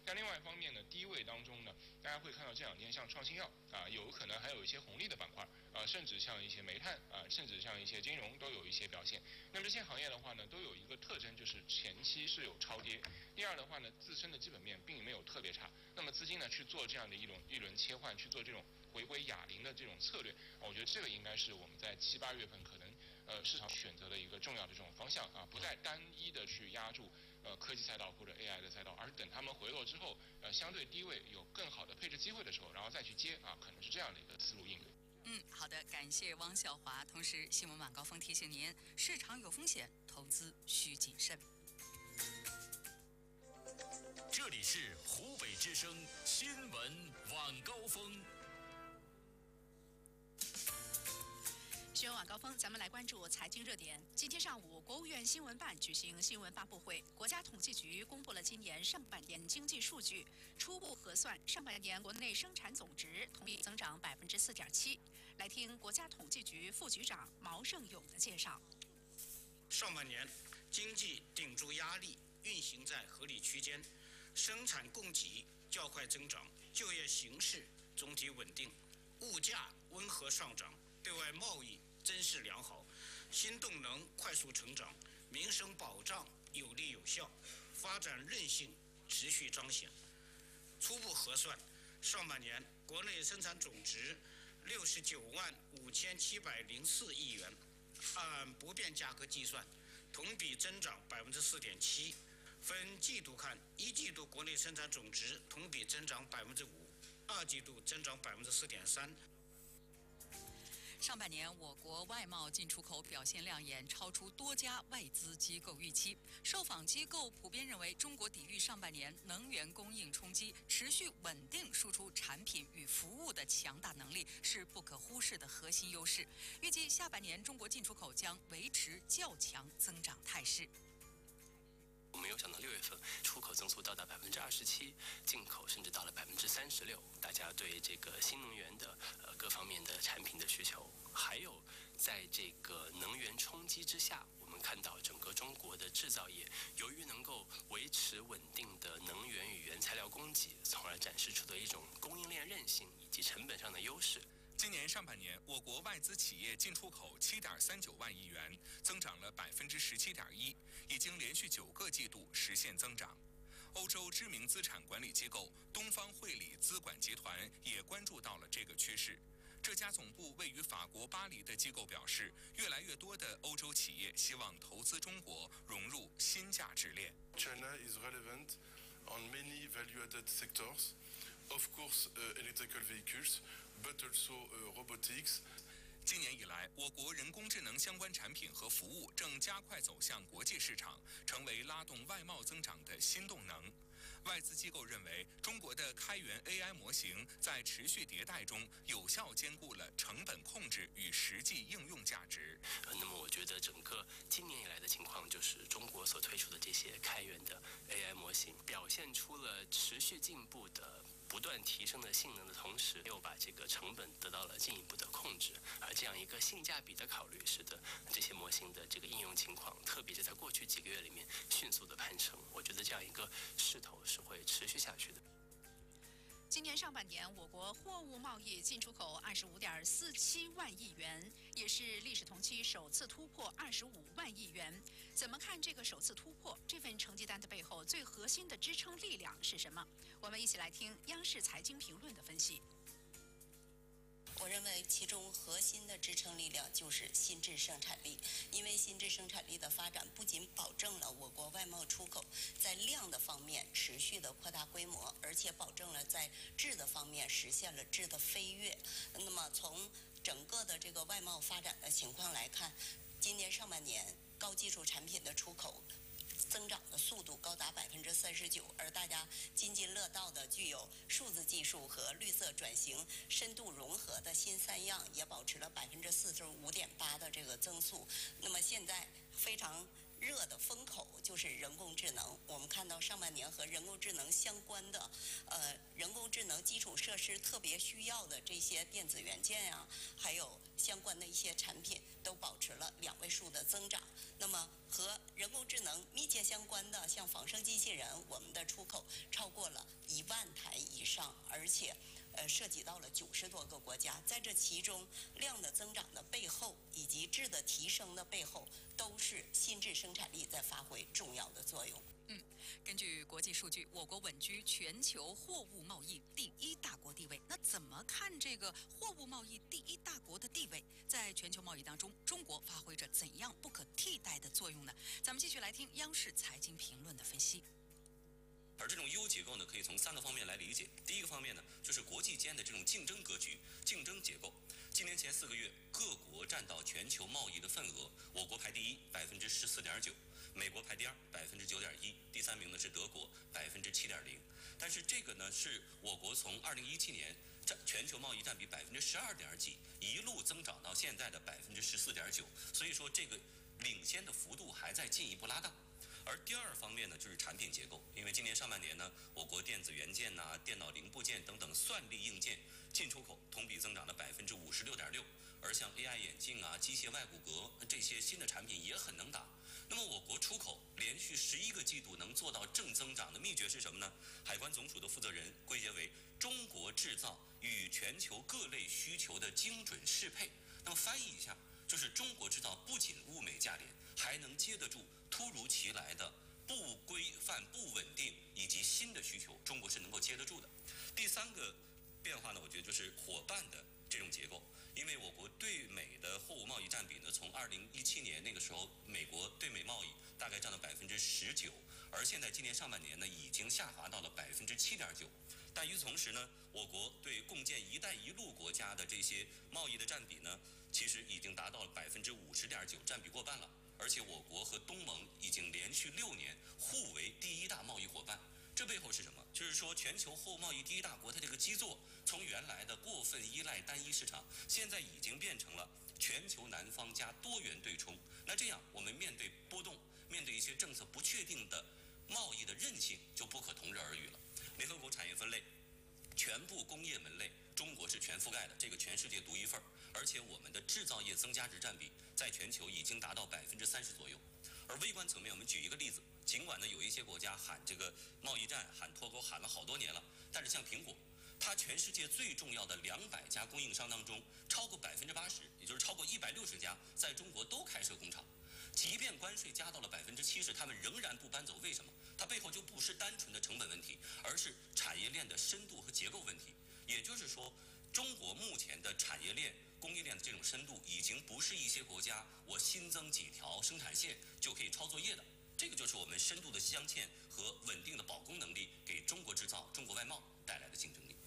但另外一方面呢，低位当中呢，大家会看到这两天像创新药有可能还有一些红利的板块甚至像一些煤炭甚至像一些金融都有一些表现。那么这些行业的话呢，都有一个特征，就是前期是有超跌。第二的话呢，自身的基本面并没有特别差。那么资金呢去做这样的一轮切换，去做这种回归哑铃的这种策略我觉得这个应该是我们在7、8月份可能市场选择的一个重要的这种方向不再单一的去压住科技赛道或者 AI 的赛道，而是等他们回落之后相对低位有更好的配置机会的时候，然后再去接可能是这样的一个思路应对。 好的，感谢汪小华。同时，新闻晚高峰提醒您：市场有风险，投资需谨慎。 这里是湖北之声新闻晚高峰。 新闻晚高峰，咱们来关注财经热点。今天上午，国务院新闻办举行新闻发布会，国家统计局公布了今年上半年经济数据，初步核算上半年国内生产总值同比增长4.7%。来听国家统计局副局长毛盛勇的介绍。 上半年经济顶住压力，运行在合理区间，生产供给较快增长，就业形势总体稳定，物价温和上涨，对外贸易增势良好，新动能快速成长，民生保障有力有效，发展韧性持续彰显。初步核算，上半年国内生产总值695704亿元，按不变价格计算，同比增长4.7%。分季度看，一季度国内生产总值同比增长5%，二季度增长4.3%。 上半年，我国外贸进出口表现亮眼，超出多家外资机构预期。受访机构普遍认为，中国抵御上半年能源供应冲击，持续稳定输出产品与服务的强大能力是不可忽视的核心优势。预计下半年中国进出口将维持较强增长态势。 我们有想到6月份出口增速到达27%，进口甚至到了36%。大家对这个新能源的各方面的产品的需求，还有在这个能源冲击之下，我们看到整个中国的制造业由于能够维持稳定的能源与原材料供给，从而展示出的一种供应链韧性以及成本上的优势。 今年上半年，我国外资企业进出口7.39万亿元，增长了17.1%，已经连续9个季度实现增长。欧洲知名资产管理机构东方汇理资管集团也关注到了这个趋势。这家总部位于法国巴黎的机构表示，越来越多的欧洲企业希望投资中国，融入新价值链。 China is relevant on many value-added sectors. Of course, electrical vehicles, but also robotics. 今年以来，我国人工智能相关产品和服务正加快走向国际市场，成为拉动外贸增长的新动能。外资机构认为，中国的开源 AI 模型在持续迭代中，有效兼顾了成本控制与实际应用价值。 那么，我觉得整个今年以来的情况，就是中国所推出的这些开源的 AI 模型，表现出了持续进步的、不断提升的性能的同时，又把这个成本得到了进一步的控制。而这样一个性价比的考虑，使得这些模型的这个应用情况，特别是在过去几个月里面迅速的攀升。我觉得这样一个势头是会持续下去的。 今年上半年，我国货物贸易进出口25.47万亿元，也是历史同期首次突破25万亿元。怎么看这个首次突破？这份成绩单的背后最核心的支撑力量是什么？我们一起来听央视财经评论的分析。 我认为其中核心的支撑力量就是新质生产力，因为新质生产力的发展不仅保证了我国外贸出口在量的方面持续的扩大规模，而且保证了在质的方面实现了质的飞跃。那么从整个的这个外贸发展的情况来看，今年上半年高技术产品的出口增长的速度高达39%，而大家津津乐道的具有数字技术和绿色转型深度融合的新三样也保持了45.8%的这个增速。那么现在非常热的风口就是人工智能，我们看到上半年和人工智能相关的人工智能基础设施特别需要的这些电子元件啊，还有相关的一些产品都保持了2位数的增长。那么和人工智能密切相关的像仿生机器人，我们的出口超过了 1万台以上，而且涉及到了90多个国家。在这其中，量的增长的背后以及质的提升的背后，都是新质生产力在发挥重要的作用。 根据国际数据，我国稳居全球货物贸易第1大国地位。那怎么看这个货物贸易第1大国的地位？在全球贸易当中，中国发挥着怎样不可替代的作用呢？咱们继续来听央视财经评论的分析。 而这种优结构呢，可以从3个方面来理解。第一个方面呢，就是国际间的这种竞争格局、竞争结构。今年前4个月，各国占到全球贸易的份额，我国排第1，14.9%。美国排第2，9.1%，第3名呢是德国7.0%。但是这个呢是我国从2017年全球贸易占比12点几，一路增长到现在的14.9%，所以说这个领先的幅度还在进一步拉大。而第2方面呢，就是产品结构，因为今年上半年呢，我国电子元件呐、电脑零部件等等算力硬件进出口同比增长了56.6%，而像 AI 眼镜啊、机械外骨骼这些新的产品也很能打。那么我国出口连续11个季度能做到正增长的秘诀是什么呢？海关总署的负责人归结为中国制造与全球各类需求的精准适配。那么翻译一下，就是中国制造不仅物美价廉，还能接得住突如其来的不规范、不稳定以及新的需求，中国是能够接得住的。第3个变化呢，我觉得就是伙伴的这种结构。因为我国对美的货物贸易占比呢，从2017年那个时候，美国对美贸易大概占到19%，而现在今年上半年呢，已经下滑到了7.9%。但与此同时呢，我国对共建“一带一路”国家的这些贸易的占比呢，其实已经达到了50.9%，占比过半了。而且我国和东盟已经连续6年互为第1大贸易伙伴。这背后是什么？就是说全球货物贸易第1大国，它这个基座从原来的过分依赖单一市场，现在已经变成了全球南方加多元对冲。那这样我们面对波动，面对一些政策不确定的贸易的韧性，就不可同日而语了。联合国产业分类，全部工业门类，中国是全覆盖的，这个全世界独一份。而且我们的制造业增加值占比在全球已经达到30%左右。而微观层面，我们举一个例子，尽管呢有一些国家喊这个贸易战、喊脱钩喊了好多年了，但是像苹果，它全世界最重要的200家供应商当中，超过80%，也就是超过160家在中国都开设工厂。即便关税加到了70%，他们仍然不搬走。为什么？它背后就不是单纯的成本问题，而是产业链的深度和结构问题。也就是说，中国目前的产业链、供应链的这种深度，已经不是一些国家我新增几条生产线就可以抄作业的。这个就是我们深度的镶嵌和稳定的保供能力给中国制造、中国外贸带来的竞争力。